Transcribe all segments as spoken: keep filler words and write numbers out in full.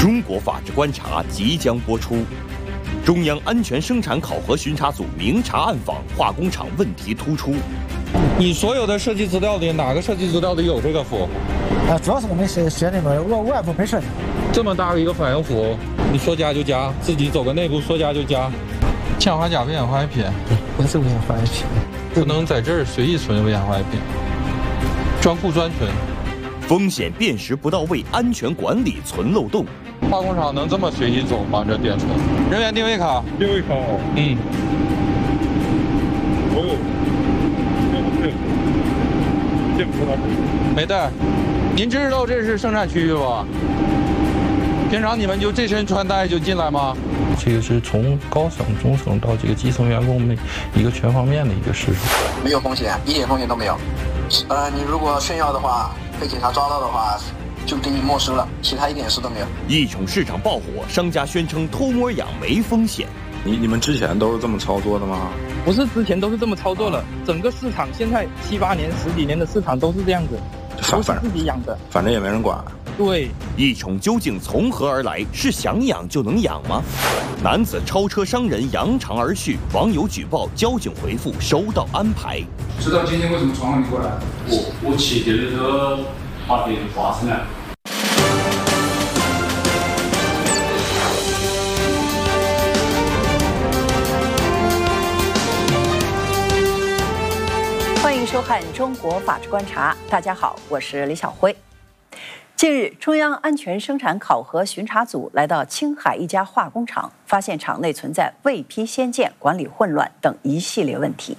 中国法制观察即将播出，中央安全生产考核巡查组明察暗访化工厂问题突出。 你所有的设计资料里，哪个设计资料里有这个釜？ 啊，主要是我们写写那个外外部配设计。 这么大的一个反应釜，你说加就加，自己走个内部说加就加。氰化钾危氧化液品， 不是危氧化液品， 不能在这儿随意存危氧化液品，专库专存。 风险辨识不到位，安全管理存漏洞。 化工厂能这么随意走吗？这电车？人员定位卡， 定位卡， 嗯， 我有，这不是没带。您知道这是生产区域吧？平常你们就这身穿戴就进来吗？ 这个是从高层、中层到这个基层员工每一个全方面的一个实施， 没有风险，一点风险都没有。呃，你如果炫耀的话，被警察抓到的话，就给你没收了，其他一点事都没有。 一宠市场爆火，商家宣称偷摸养没风险。 你你们之前都是这么操作的吗？ 不是之前都是这么操作了，整个市场现在七八年、十几年的市场都是这样子，都是自己养的， 反正也没人管。 对， 一宠究竟从何而来？是想养就能养吗？男子超车伤人，扬长而去，网友举报，交警回复收到安排。 知道今天为什么闯了你过来？ 我我骑电动车把别人划伤了。 欢迎收看《中国法制观察》，大家好，我是李晓辉。近日，中央安全生产考核巡查组来到青海一家化工厂，发现厂内存在未批先件、管理混乱等一系列问题。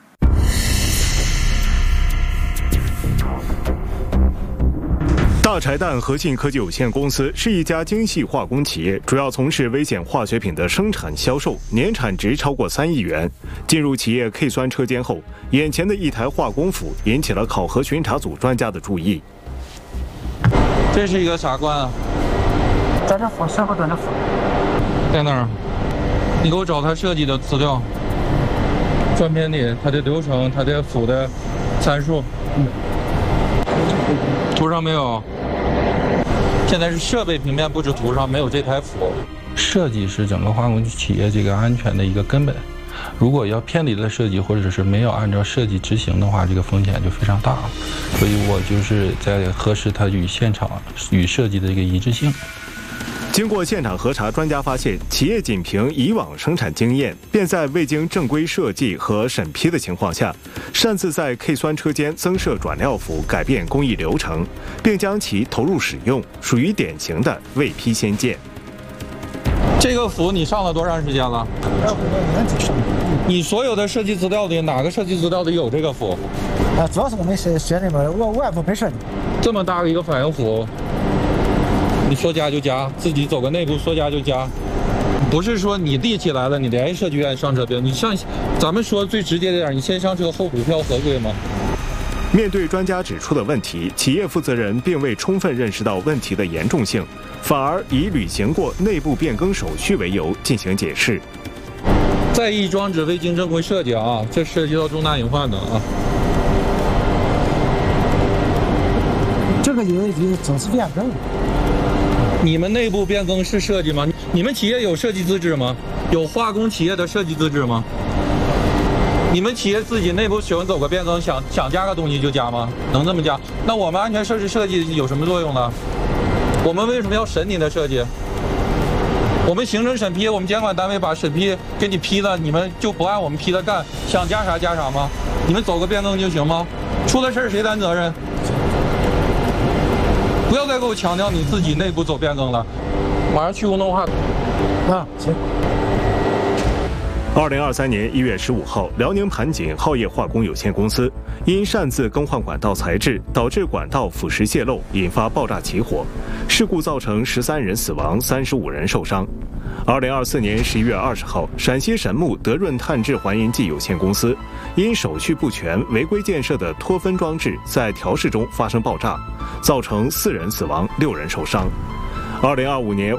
大柴蛋核信科技有限公司是一家精细化工企业，主要从事危险化学品的生产销售，年产值超过三亿元。进入企业 K 酸车间后，眼前的一台化工釜引起了考核巡查组专家的注意。 这是一个啥罐啊？ 在这釜，身后端的釜。 在哪儿？你给我找它设计的资料，转片里它的流程，它的釜的参数。嗯。图上没有。现在是设备平面布置图上没有这台釜。 设计是整个化工企业这个安全的一个根本。如果要偏离了设计，或者是没有按照设计执行的话，这个风险就非常大了。所以我就是在核实它与现场与设计的这个一致性。 经过现场核查，专家发现，企业仅凭以往生产经验，便在未经正规设计和审批的情况下，擅自在 K 酸车间增设转料釜，改变工艺流程，并将其投入使用，属于典型的未批先件。 这个釜你上了多长时间了？你所有的设计资料里，哪个设计资料里有这个釜？ 啊，主要是我们写写那个外外部配设计。 这么大的一个反应釜，你说加就加，自己走个内部说加就加，不是说你立起来了，你联系设计院上车标，你上，咱们说最直接的点，你先上车后补票合规吗？ 面对专家指出的问题，企业负责人并未充分认识到问题的严重性，反而以履行过内部变更手续为由进行解释。 在役装置未经正规设计啊，这涉及到重大隐患的啊。 这个有有总是变更。 你们内部变更是设计吗？你们企业有设计资质吗？有化工企业的设计资质吗？你们企业自己内部喜欢走个变更，想想加个东西就加吗？能这么加？那我们安全设施设计有什么作用呢？我们为什么要审你的设计？我们行政审批，我们监管单位把审批给你批了，你们就不按我们批的干，想加啥加啥吗？你们走个变更就行吗？出了事儿谁担责任？不要再给我强调你自己内部走变更了，马上去工动化。 啊，行。 二零二三年一月十五号，辽宁盘锦浩业化工有限公司因擅自更换管道材质，导致管道腐蚀泄漏，引发爆炸起火，事故造成十三人死亡，三十五人受伤。二零二四年十一月二十号，陕西神木德润碳质还原剂有限公司因手续不全，违规建设的脱分装置在调试中发生爆炸，造成四人死亡，六人受伤。二零二五年